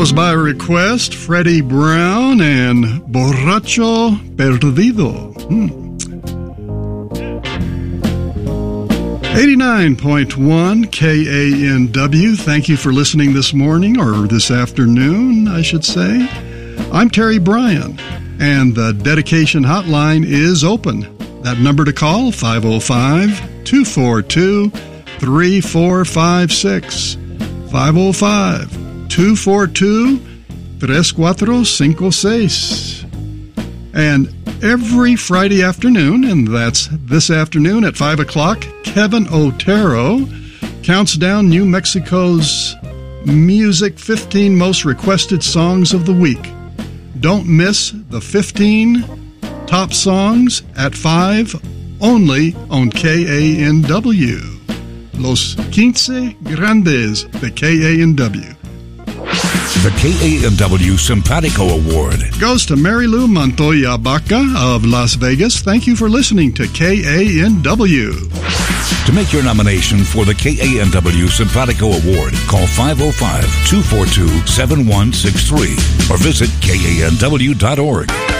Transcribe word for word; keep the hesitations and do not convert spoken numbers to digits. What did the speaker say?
was by request, Freddie Brown and Borracho Perdido. Hmm. eighty-nine point one K A N W. Thank you for listening this morning, or this afternoon, I should say. I'm Terry Bryan, and the dedication hotline is open. That number to call, five oh five, two four two, three four five six. five oh five, two four two, three four five six. And every Friday afternoon, and that's this afternoon at five o'clock, Kevin Otero counts down New Mexico's music fifteen most requested songs of the week. Don't miss the fifteen top songs at five, only on K A N W. Los quince Grandes de K A N W. The K A N W Simpatico Award goes to Mary Lou Montoya Baca of Las Vegas. Thank you for listening to K A N W. To make your nomination for the K A N W Simpatico Award, call five oh five, two four two, seven one six three or visit K A N W dot org.